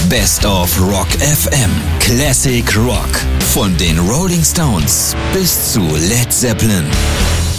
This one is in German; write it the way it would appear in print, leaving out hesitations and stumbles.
Best of Rock FM. Classic Rock. Von den Rolling Stones bis zu Led Zeppelin.